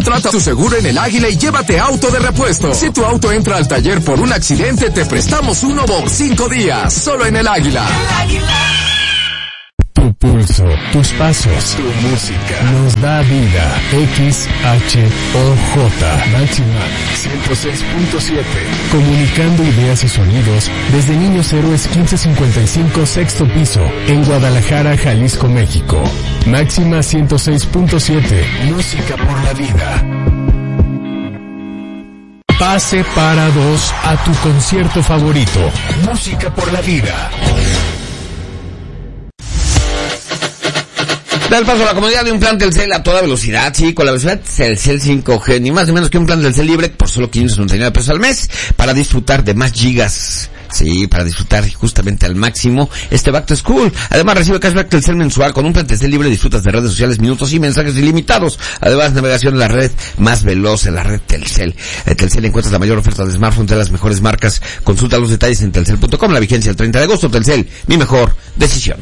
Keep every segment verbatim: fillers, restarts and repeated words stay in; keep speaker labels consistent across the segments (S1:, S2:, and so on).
S1: Contrata tu seguro en El Águila y llévate auto de repuesto. Si tu auto entra al taller por un accidente, te prestamos uno por cinco días. Solo en El Águila.
S2: El Águila.
S3: Tu pulso, tus pasos, tu música nos da vida. X H O J Máxima ciento seis punto siete. Comunicando ideas y sonidos desde Niños Héroes quince cincuenta y cinco, sexto piso, en Guadalajara, Jalisco, México. Máxima ciento seis punto siete. Música por la vida. Pase para dos a tu concierto favorito. Música por la vida.
S4: Da el paso a la comodidad de un plan Telcel a toda velocidad, sí, con la velocidad Telcel cinco G, ni más ni menos que un plan Telcel libre por solo quinientos noventa y nueve pesos al mes, para disfrutar de más gigas. Sí, para disfrutar justamente al máximo este Back to School. Además recibe cashback Telcel mensual. Con un plan Telcel libre disfrutas de redes sociales, minutos y mensajes ilimitados. Además, navegación en la red más veloz, en la red Telcel. En Telcel encuentras la mayor oferta de smartphone de las mejores marcas. Consulta los detalles en telcel punto com. La vigencia el treinta de agosto. Telcel, mi mejor decisión.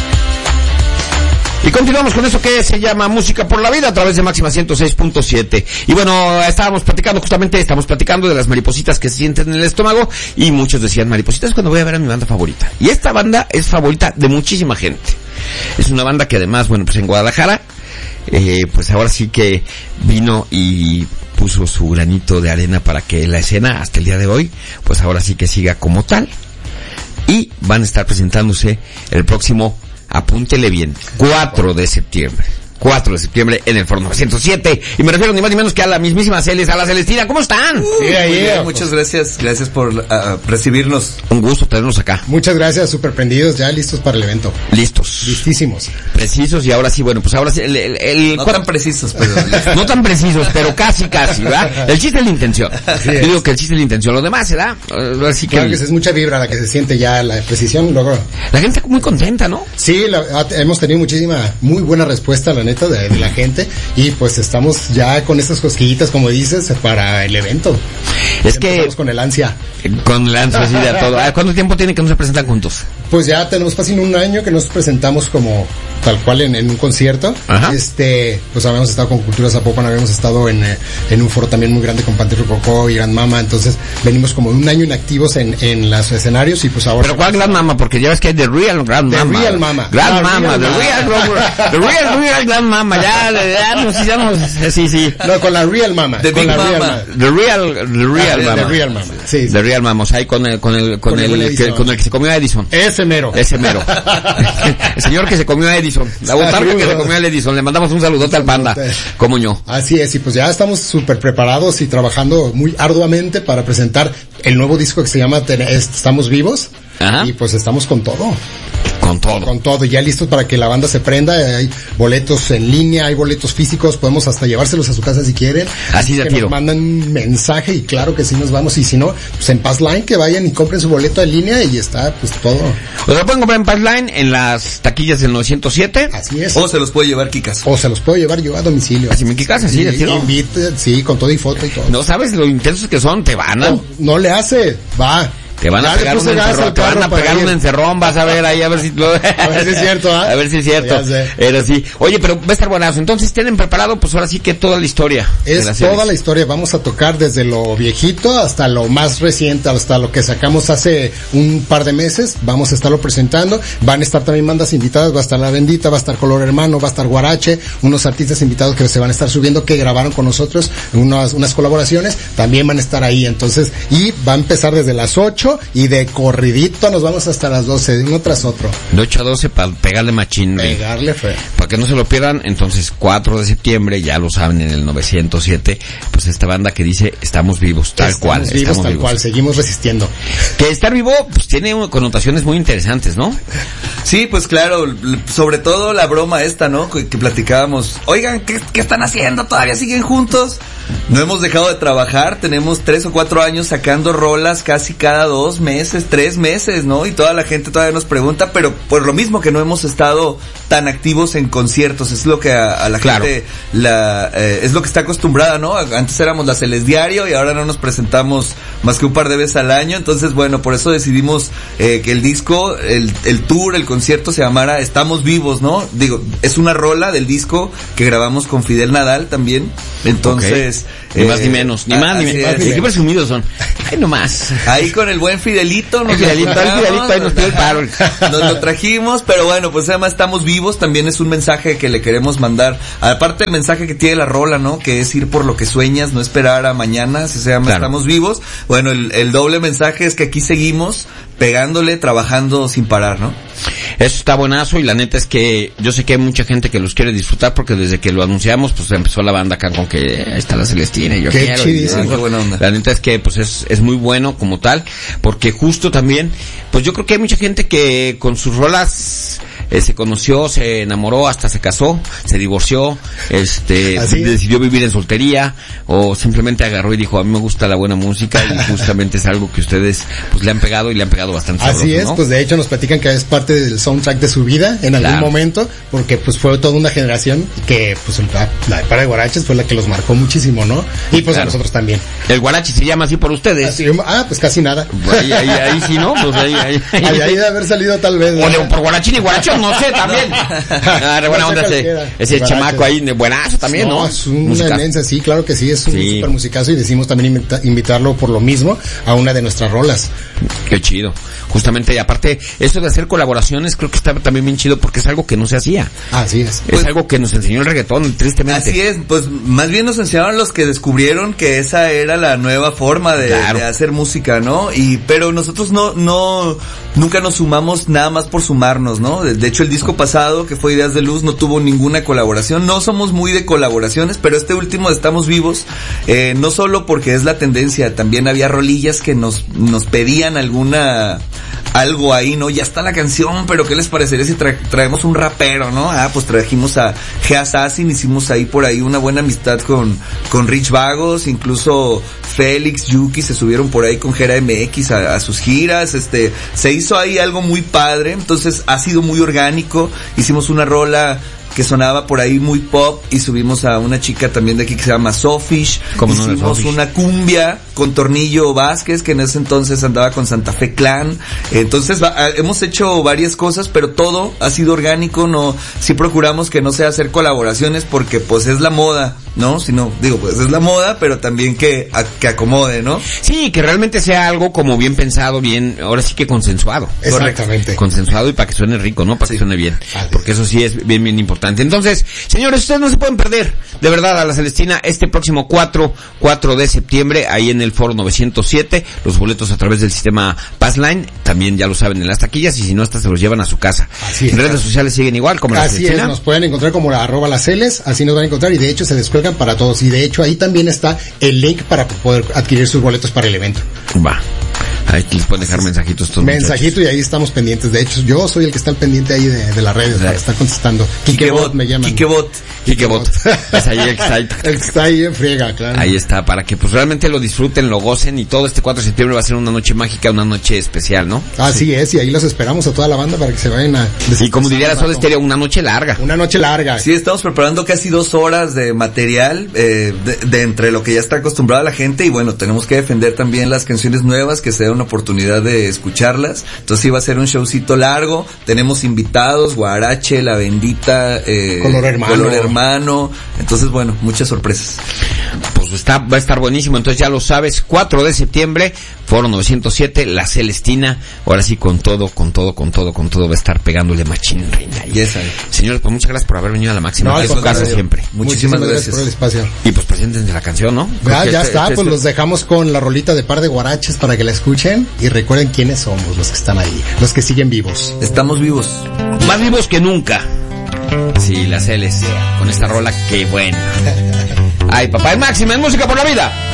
S4: Y continuamos con eso que se llama Música por la Vida a través de Máxima ciento seis punto siete. Y bueno, estábamos platicando, justamente estamos platicando de las maripositas que se sienten en el estómago, y muchos decían, maripositas cuando voy a ver a mi banda favorita. Y esta banda es favorita de muchísima gente. Es una banda que además, bueno, pues en Guadalajara, eh, pues ahora sí que vino y puso su granito de arena para que la escena hasta el día de hoy, pues ahora sí que siga como tal. Y van a estar presentándose el próximo, apúntele bien, cuatro de septiembre. cuatro de septiembre en el Foro novecientos siete. Y me refiero ni más ni menos que a la mismísima Celes, a la Celestina. ¿Cómo están?
S5: Uh, sí, ahí. Bien, muchas gracias. Gracias por uh, recibirnos.
S4: Un gusto tenernos acá.
S6: Muchas gracias, súper prendidos, ya listos para el evento.
S4: Listos.
S6: Listísimos.
S4: Precisos, y ahora sí, bueno, pues ahora sí. El, el, el,
S5: no tan precisos, pero.
S4: No tan precisos, pero casi, casi, ¿verdad? El chiste es la intención. Yo digo que el chiste es la intención. Lo demás, ¿verdad?
S6: Así que. Claro que es mucha vibra la que se siente ya, la precisión, luego.
S4: La gente está muy contenta, ¿no?
S6: Sí, la, hemos tenido muchísima, muy buena respuesta, la neta, de, de la gente. Y pues estamos ya con estas cosquillitas, como dices, para el evento.
S4: Es que
S6: estamos con el ansia.
S4: Con el ansia, sí, de todo. ¿Cuánto tiempo tiene que no se presentan juntos?
S6: Pues ya tenemos casi un año que nos presentamos como tal cual en, en un concierto. Ajá. Este, pues habíamos estado con Cultura Zapopan, habíamos estado en, en un foro también muy grande con Panteón Rococó y Gran Mama. Entonces venimos como un año inactivos en, en los escenarios, y pues ahora.
S4: ¿Pero cuál Gran Mama? Porque ya ves que hay The Real Grand Mama.
S6: The Real Mama.
S4: Grand Mama, The Real, The Real, Real Grand Mama. Ya, ya, no, sí, ya no, sí, sí.
S6: No, con la Real Mama.
S4: The
S6: con
S4: Big
S6: la
S4: Mama.
S6: Real Mama.
S4: The Real, The Real
S6: ah,
S4: Mama.
S6: The Real Mama. Sí, sí.
S4: The Real Mama. O sea, ahí con el, con el, con, con el, el que, con el que se comió a Edison.
S6: Ese mero.
S4: Ese mero. El señor que se comió a Edison. La botarga que se comió a Edison. Le mandamos un saludote al panda. Como yo.
S6: Así es, y pues ya estamos súper preparados y trabajando muy arduamente para presentar el nuevo disco que se llama Estamos Vivos. Ajá. Y pues estamos con todo.
S4: Con todo.
S6: Con todo, ya listos para que la banda se prenda. Hay boletos en línea, hay boletos físicos, podemos hasta llevárselos a su casa si quieren.
S4: Así de
S6: que
S4: tiro.
S6: Nos mandan un mensaje y claro que sí nos vamos, y si no, pues en Passline que vayan y compren su boleto en línea y está pues todo.
S4: O sea, pueden comprar en Passline, en las taquillas del novecientos siete.
S6: Así es.
S5: O se los puede llevar Kikas.
S6: O se los puedo llevar yo a domicilio.
S4: Así en Kikas, así de tiro.
S6: Invite, sí, con todo y foto y todo.
S4: No sabes lo intensos que son, te van a...
S6: No, no le hace, va.
S4: Te van a pegar un encerrón, te van a pegar un encerrón, vas a ver ahí a ver si lo...
S6: a ver si es cierto, ¿eh?
S4: A ver si es cierto. Era así. Oye, pero va a estar buenazo. Entonces tienen preparado pues ahora sí que toda la historia.
S6: Es la toda la historia. Vamos a tocar desde lo viejito hasta lo más reciente, hasta lo que sacamos hace un par de meses. Vamos a estarlo presentando. Van a estar también bandas invitadas, va a estar La Bendita, va a estar Color Hermano, va a estar Guarache, unos artistas invitados que se van a estar subiendo, que grabaron con nosotros unas, unas colaboraciones, también van a estar ahí. Entonces, y va a empezar desde las ocho y de corridito nos vamos hasta las doce, uno tras otro.
S4: De ocho a doce para pegarle machín.
S6: Pegarle fe.
S4: Para que no se lo pierdan, entonces cuatro de septiembre, ya lo saben, en el novecientos siete, pues esta banda que dice estamos vivos, tal
S6: estamos
S4: cual.
S6: Vivos, estamos tal vivos, tal cual, seguimos resistiendo.
S4: Que estar vivo, pues tiene connotaciones muy interesantes, ¿no?
S5: Sí, pues claro, sobre todo la broma esta, ¿no? Que, que platicábamos. Oigan, ¿qué, ¿qué están haciendo? ¿Todavía siguen juntos? No hemos dejado de trabajar, tenemos tres o cuatro años sacando rolas casi cada dos meses, tres meses, ¿no? Y toda la gente todavía nos pregunta, pero por lo mismo que no hemos estado tan activos en conciertos, es lo que a, a la claro. gente la eh, es lo que está acostumbrada, ¿no? Antes éramos la Celes Diario y ahora no nos presentamos más que un par de veces al año, entonces bueno, por eso decidimos eh, que el disco, el, el tour, el concierto se llamara Estamos Vivos, ¿no? Digo, es una rola del disco que grabamos con Fidel Nadal también. Entonces...
S4: Okay. Ni más ni menos, ni más ni menos. ¿De qué presumidos son? Ay, no más.
S5: Ahí con el buen Fidelito nos
S4: Fidelito, el Fidelito ahí nos dio el paro.
S5: Nos lo trajimos, pero bueno, pues además estamos vivos, también es un mensaje que le queremos mandar, aparte del mensaje que tiene la rola, ¿no? Que es ir por lo que sueñas, no esperar a mañana, se llama claro. Estamos vivos. Bueno, el, el doble mensaje es que aquí seguimos pegándole, trabajando sin parar, ¿no?
S4: Eso está buenazo y la neta es que yo sé que hay mucha gente que los quiere disfrutar porque desde que lo anunciamos pues empezó la banda acá con que ahí está la Celestina y yo
S6: qué
S4: quiero.
S6: Y,
S5: qué buena onda.
S4: La neta es que pues es, es muy bueno como tal porque justo también pues yo creo que hay mucha gente que con sus rolas eh, se conoció, se enamoró, hasta se casó, se divorció, este decidió vivir en soltería o simplemente agarró y dijo a mí me gusta la buena música y justamente es algo que ustedes pues le han pegado y le han pegado bastante.
S6: Así
S4: sabroso,
S6: es,
S4: ¿no?
S6: Pues de hecho nos platican que es parte del soundtrack de su vida en algún claro. momento, porque pues fue toda una generación que pues la, la de Par de Guaraches fue la que los marcó muchísimo, ¿no? Y pues claro. a nosotros también.
S4: El guarache se llama así por ustedes.
S6: Así, ah, pues casi nada.
S4: Ahí, ahí, ahí sí, ¿no? Pues ahí, ahí, ahí.
S6: ahí, ahí de haber salido tal vez.
S4: O de, por guarachín y guarachón, no sé, también. Ah, re buena onda ese, ese chamaco ahí, de buenazo también, ¿no?
S6: No, es una inmensa, sí, claro que sí, es un sí. super musicazo y decimos también invita, invitarlo por lo mismo a una de nuestras rolas.
S4: Qué chido. Justamente, aparte, eso de hacer colaboraciones creo que está también bien chido porque es algo que no se hacía.
S6: Así es.
S4: Es
S5: pues,
S4: algo que nos enseñó el reggaetón, tristemente.
S5: Así es, pues más bien nos enseñaron los que descubrieron que esa era la nueva forma de, claro. de hacer música, ¿no? Y, pero nosotros no, no, nunca nos sumamos nada más por sumarnos, ¿no? De, de hecho, el disco pasado, que fue Ideas de Luz, no tuvo ninguna colaboración. No somos muy de colaboraciones, pero este último de Estamos Vivos, eh, no solo porque es la tendencia, también había rolillas que nos, nos pedían alguna, algo ahí, ¿no? Ya está la canción, pero ¿qué les parecería si tra- traemos un rapero, ¿no? Ah, pues trajimos a G Assassin, hicimos ahí por ahí una buena amistad con, con Rich Vagos, incluso Félix, Yuki se subieron por ahí con Gera M X a, a sus giras, este, se hizo ahí algo muy padre, entonces ha sido muy orgánico, hicimos una rola que sonaba por ahí muy pop y subimos a una chica también de aquí que se llama Sofish, hicimos no Sofish? Una cumbia con Tornillo Vázquez que en ese entonces andaba con Santa Fe Clan, entonces va, hemos hecho varias cosas pero todo ha sido orgánico, no, sí procuramos que no sea hacer colaboraciones porque pues es la moda, ¿no? Si no, digo pues es la moda pero también que, a, que acomode, ¿no?
S4: Sí, que realmente sea algo como bien pensado, bien, ahora sí que consensuado.
S6: Exactamente.
S4: Consensuado y para que suene rico, ¿no? Para sí. que suene bien, porque eso sí es bien bien importante. Entonces, señores, ustedes no se pueden perder, de verdad, a la Celestina este próximo cuatro de septiembre, ahí en el Foro novecientos siete, los boletos a través del sistema Passline, también ya lo saben en las taquillas, y si no, hasta se los llevan a su casa. Así es. En redes sociales siguen igual, como la Celestina.
S6: Así es, nos pueden encontrar como la arroba las Celes, así nos van a encontrar, y de hecho se descuelgan para todos, y de hecho ahí también está el link para poder adquirir sus boletos para el evento.
S4: Va. Ahí les pueden dejar mensajitos todos.
S6: Mensajito muchachos. Y ahí estamos pendientes. De hecho, yo soy el que está al pendiente ahí de, de las redes para estar contestando.
S5: Kikebot me llaman. Kikebot.
S4: Kikebot. Es ahí el que está ahí.
S6: El que está ahí en friega, claro.
S4: Ahí está, para que pues realmente lo disfruten, lo gocen y todo este cuatro de septiembre va a ser una noche mágica, una noche especial, ¿no?
S6: Así sí. es, y ahí los esperamos a toda la banda para que se vayan a...
S4: Y como diría la Soda Stereo, una noche larga.
S6: Una noche larga.
S5: Sí, estamos preparando casi dos horas de material, eh, de, de entre lo que ya está acostumbrada la gente y bueno, tenemos que defender también las canciones nuevas, que se dé una oportunidad de escucharlas. Entonces sí va a ser un showcito largo, tenemos invitados, Guarache, La Bendita, eh,
S6: Color Hermano.
S5: Color Hermano, entonces bueno, muchas sorpresas.
S4: Pues está, va a estar buenísimo, entonces ya lo sabes, cuatro de septiembre, Foro novecientos siete, La Celestina, ahora sí con todo, con todo, con todo, con todo va a estar pegándole machín reina.
S5: Yes,
S4: señores, pues muchas gracias por haber venido a la máxima,
S6: no,
S4: es su casa siempre.
S6: Muchísimas, Muchísimas gracias. gracias por el espacio.
S4: Y pues preséntense la canción, ¿no?
S6: Ya, ya está, este, pues este... los dejamos con la rolita de Par de Guaraches para que la escuchen y recuerden quiénes somos los que están ahí, los que siguen vivos.
S5: Estamos vivos.
S4: Más vivos que nunca. Sí, las Celes, con esta rola, qué buena. Ay, papá, es máxima, es música por la vida.